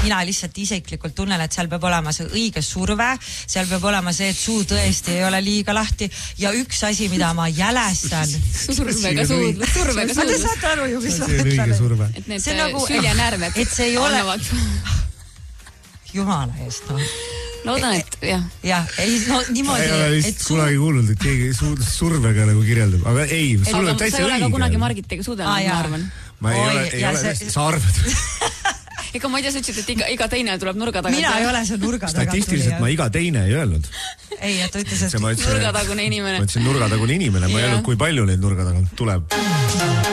mina lihtsalt isiklikult tunnen, et seal peab olema see õige surve, seal peab olema see, et suu tõesti ei ole liiga lahti ja üks asi, mida ma jälestan. Survega suudlus. Te saate aru ju, mis see on õige surve. Et need süljenärved et see ei ole annavad. Jumala eest, no. Loodan, et jah. Jah, ei, no niimoodi. Ei ole lihtsalt kunagi kuulnud, et keegi survega nagu kirjeldab. Aga ei, sul on täitsa õige. Sa ei ole ka kunagi Margitiga suudelnud, ma arvan. Ma ei ole, sa arvad. Ega ma ei tea, sa ütlesid, et iga teine tuleb nurga tagant. Mina ei ole see nurga tagant. Statistiliselt ma iga teine ei öelnud. Ei, et ta ütles, et nurgatagune inimene. Ma ütlesin nurgatagune inimene, ma ei öelnud, kui palju neid nurga tagant tuleb.